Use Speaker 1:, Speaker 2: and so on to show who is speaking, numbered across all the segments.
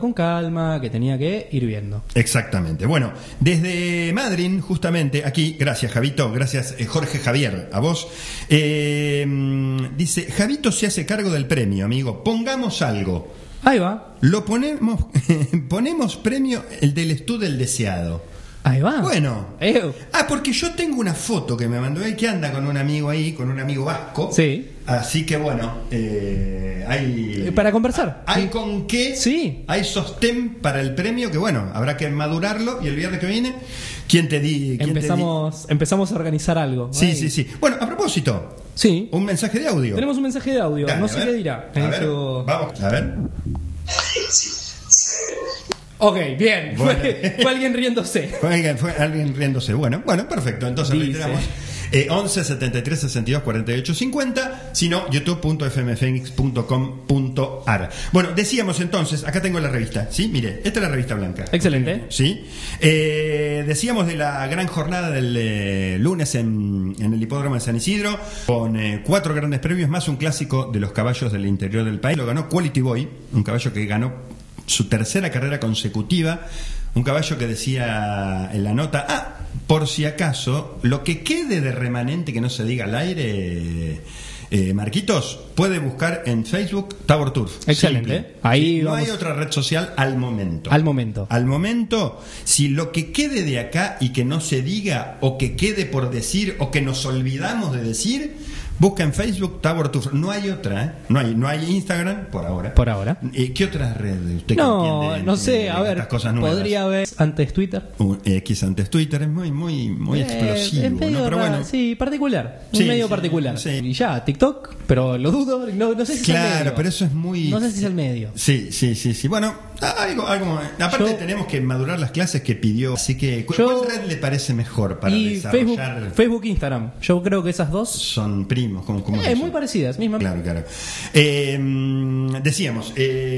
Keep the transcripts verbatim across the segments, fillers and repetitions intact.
Speaker 1: con calma, que tenía que ir viendo.
Speaker 2: Exactamente. Bueno, desde Madrid, justamente, aquí, gracias Javito, gracias eh, Jorge Javier, a vos. Eh, dice, Javito se hace cargo del premio, amigo. Pongamos algo.
Speaker 1: Ahí va.
Speaker 2: Lo ponemos, ponemos premio el del estudio del deseado.
Speaker 1: Ahí va.
Speaker 2: Bueno.
Speaker 1: Ew.
Speaker 2: Ah, porque yo tengo una foto que me mandó él que anda con un amigo ahí, con un amigo vasco.
Speaker 1: Sí.
Speaker 2: Así que bueno, eh, hay...
Speaker 1: Para conversar.
Speaker 2: Hay
Speaker 1: Sí.
Speaker 2: con qué.
Speaker 1: Sí.
Speaker 2: Hay sostén para el premio que bueno, habrá que madurarlo y el viernes que viene, ¿quién te di? quién
Speaker 1: Empezamos,
Speaker 2: te di?
Speaker 1: empezamos a organizar algo.
Speaker 2: Sí,
Speaker 1: Ahí.
Speaker 2: sí, sí. Bueno, a propósito,
Speaker 1: Sí.
Speaker 2: un mensaje de audio.
Speaker 1: Tenemos un mensaje de audio.
Speaker 2: Dale,
Speaker 1: no
Speaker 2: a
Speaker 1: sé
Speaker 2: ver.
Speaker 1: qué dirá.
Speaker 2: A ver,
Speaker 1: Eso-
Speaker 2: vamos, a ver.
Speaker 1: Ok, bien.
Speaker 2: Bueno.
Speaker 1: Fue, fue alguien riéndose.
Speaker 2: Fue alguien, fue alguien riéndose. Bueno, bueno, perfecto. Entonces
Speaker 1: Dice.
Speaker 2: reiteramos. Eh, once setenta y tres sesenta y dos cuarenta y ocho cincuenta, sino youtube punto f m phoenix punto com punto a r. Bueno, decíamos entonces, acá tengo la revista, ¿sí? Mire, esta es la revista blanca.
Speaker 1: Excelente.
Speaker 2: ¿Sí? Eh, decíamos de la gran jornada del eh, lunes en, en el hipódromo de San Isidro, con eh, cuatro grandes premios, más un clásico de los caballos del interior del país. Lo ganó Quality Boy, un caballo que ganó su tercera carrera consecutiva. Un caballo que decía en la nota, ah, por si acaso, lo que quede de remanente que no se diga al aire, eh, Marquitos, puede buscar en Facebook Tabor Turf.
Speaker 1: Excelente.
Speaker 2: Simple.
Speaker 1: Ahí
Speaker 2: Sí, no
Speaker 1: vamos.
Speaker 2: hay otra red social al momento.
Speaker 1: Al momento.
Speaker 2: Al momento, si lo que quede de acá y que no se diga, o que quede por decir, o que nos olvidamos de decir, busca en Facebook Tabor Turf. No hay otra, ¿eh? No hay, no hay Instagram por ahora.
Speaker 1: Por ahora.
Speaker 2: Eh, ¿Qué otras redes usted que
Speaker 1: No,
Speaker 2: entiende,
Speaker 1: no sé,
Speaker 2: eh,
Speaker 1: a ver,
Speaker 2: estas cosas nuevas?
Speaker 1: podría haber antes Twitter.
Speaker 2: Un X antes Twitter es muy muy muy
Speaker 1: Eh,
Speaker 2: explosivo,
Speaker 1: es medio
Speaker 2: ¿no? Pero
Speaker 1: raro,
Speaker 2: bueno,
Speaker 1: sí, particular,
Speaker 2: Sí,
Speaker 1: un medio
Speaker 2: sí,
Speaker 1: particular.
Speaker 2: sí.
Speaker 1: Y ya, TikTok, pero lo dudo, no, no sé si es el
Speaker 2: claro,
Speaker 1: medio.
Speaker 2: pero eso es muy
Speaker 1: No sé si es el medio.
Speaker 2: Sí, sí, sí, sí. Bueno, algo, algo aparte
Speaker 1: Yo-
Speaker 2: tenemos que madurar las clases que pidió, así que ¿cu-
Speaker 1: Yo-
Speaker 2: ¿cuál red le parece mejor para
Speaker 1: Y Facebook,
Speaker 2: desarrollar?
Speaker 1: Facebook, Instagram. Yo creo que esas dos,
Speaker 2: Son primos, como, como
Speaker 1: eh, muy parecidas, misma.
Speaker 2: Claro, claro. Eh, decíamos,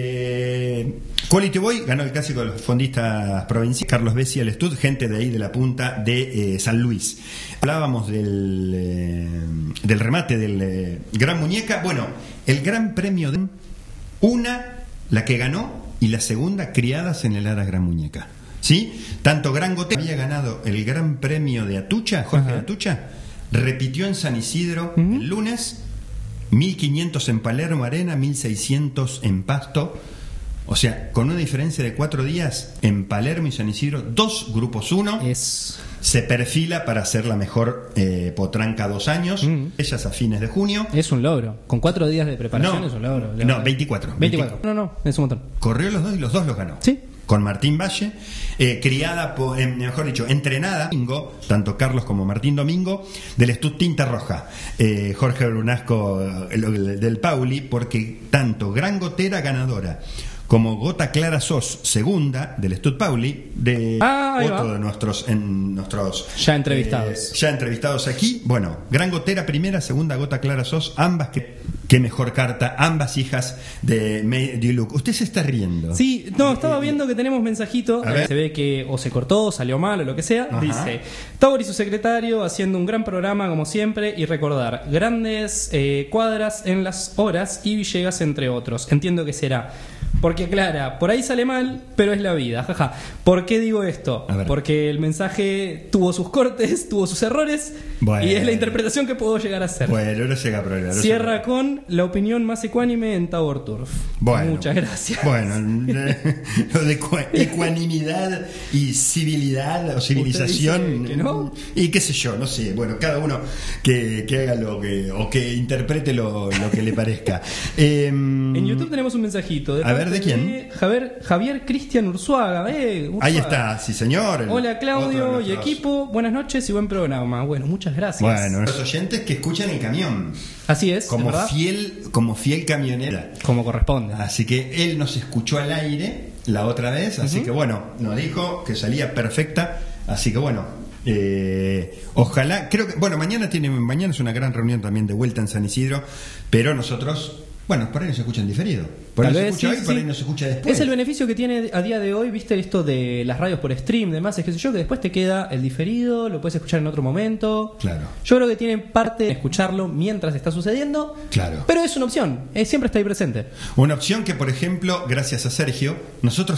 Speaker 2: eh, Quality Boy ganó el clásico de los fondistas provinciales, Carlos Bessi, el Estud, gente de ahí de la punta de eh, San Luis. Hablábamos del, eh, del remate del eh, Gran Muñeca. Bueno, el Gran Premio de una, la que ganó, y la segunda, criadas en el Ara Gran Muñeca. ¿Sí? Tanto Gran Gote había ganado el Gran Premio de Atucha, Jorge
Speaker 1: Ajá.
Speaker 2: de Atucha, repitió en San Isidro
Speaker 1: Ujú.
Speaker 2: el lunes, mil quinientos en Palermo Arena, mil seiscientos en Pasto. O sea, con una diferencia de cuatro días en Palermo y San Isidro, dos grupos uno.
Speaker 1: Es
Speaker 2: Se perfila para ser la mejor eh, potranca dos años.
Speaker 1: Mm.
Speaker 2: Ellas a fines de junio.
Speaker 1: Es un logro. Con cuatro días de preparación
Speaker 2: No,
Speaker 1: es un logro.
Speaker 2: no, veinticuatro.
Speaker 1: veinticuatro. No, no, es un montón.
Speaker 2: Corrió los dos y los dos los ganó.
Speaker 1: Sí.
Speaker 2: Con Martín Valle, eh, criada, por, eh, mejor dicho, entrenada, Domingo, tanto Carlos como Martín Domingo, del Estud Tinta Roja, eh, Jorge Brunasco eh, el- del Pauli, porque tanto Gran Gotera ganadora como Gota Clara Sos segunda del Estud Pauli, de
Speaker 1: Ah, ahí
Speaker 2: otro
Speaker 1: va.
Speaker 2: de nuestros en nuestros
Speaker 1: Ya entrevistados.
Speaker 2: eh, ya entrevistados aquí. Bueno, Gran Gotera primera, segunda Gota Clara Sos, ambas que qué mejor carta, ambas hijas de Mediluc. Usted se está riendo.
Speaker 1: Sí, no, estaba viendo que tenemos mensajito.
Speaker 2: A ver.
Speaker 1: Se ve que o se cortó, salió mal o lo que sea.
Speaker 2: Ajá.
Speaker 1: Dice: Tabor y su secretario haciendo un gran programa como siempre. Y recordar, grandes eh, cuadras en las horas y Villegas entre otros. Entiendo que será. Porque, Clara, por ahí sale mal, pero es la vida. Jaja. ¿Por qué digo esto?
Speaker 2: A ver.
Speaker 1: Porque el mensaje tuvo sus cortes, tuvo sus errores.
Speaker 2: Bueno.
Speaker 1: Y es la interpretación que puedo llegar a hacer.
Speaker 2: Bueno, no llega a programa.
Speaker 1: Cierra con la opinión más ecuánime en Tabor Turf.
Speaker 2: Bueno,
Speaker 1: Muchas gracias.
Speaker 2: Bueno, lo de cua- ecuanimidad y civilidad o civilización.
Speaker 1: dice que no?
Speaker 2: Y qué sé yo, no sé. Bueno, cada uno que, que haga lo que. O que interprete lo, lo que le parezca. Eh,
Speaker 1: En YouTube tenemos un mensajito.
Speaker 2: A ver,
Speaker 1: parte
Speaker 2: ¿de quién?
Speaker 1: Javier, Javier Cristian Urzuaga. Eh, Urzuaga.
Speaker 2: Ahí está, sí, señor. el-
Speaker 1: Hola
Speaker 2: otro
Speaker 1: Claudio
Speaker 2: de
Speaker 1: y
Speaker 2: nuestros-
Speaker 1: equipo. Buenas noches y buen programa. Bueno, muchas gracias.
Speaker 2: Bueno, los oyentes que escuchan en camión.
Speaker 1: Así es,
Speaker 2: Como
Speaker 1: ¿verdad?
Speaker 2: fiel, como fiel camionera.
Speaker 1: Como corresponde.
Speaker 2: Así que él nos escuchó al aire la otra vez, así
Speaker 1: Ujú.
Speaker 2: que bueno, nos dijo que salía perfecta, así que bueno, eh, ojalá, creo que, bueno, mañana tiene, mañana es una gran reunión también de vuelta en San Isidro, pero nosotros, bueno, por ahí nos escuchan diferido, por ahí
Speaker 1: Tal
Speaker 2: nos
Speaker 1: vez,
Speaker 2: escucha
Speaker 1: sí,
Speaker 2: hoy, por
Speaker 1: sí.
Speaker 2: ahí nos escucha después.
Speaker 1: Es el beneficio que tiene a día de hoy, viste, esto de las radios por stream, demás, es que sé yo, que después te queda el diferido, lo puedes escuchar en otro momento.
Speaker 2: Claro.
Speaker 1: Yo creo que tiene parte de escucharlo mientras está sucediendo.
Speaker 2: Claro.
Speaker 1: Pero es una opción, eh, siempre está ahí presente.
Speaker 2: Una opción que, por ejemplo, gracias a Sergio, nosotros